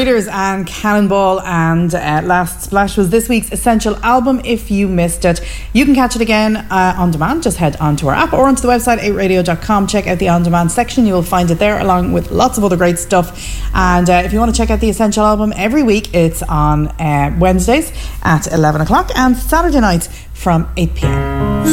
Breeders and Cannonball, and Last Splash was this week's Essential album. If you missed it, you can catch it again on demand. Just head onto our app or onto the website 8radio.com. Check out the on demand section, you will find it there along with lots of other great stuff. And if you want to check out the Essential album every week, it's on Wednesdays at 11 o'clock and Saturday nights from 8 p.m.